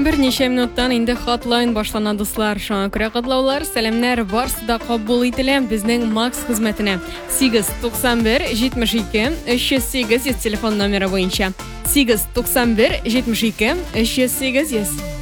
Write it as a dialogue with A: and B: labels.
A: Bir neçə minutdan indi hotline başlanan dostlar. Şuna görə qadlaular, sələmlər varsıda qabul etilən bizning Max xizmətinə. 891 72 308 telefon nomeri bo'yicha. 891 72 308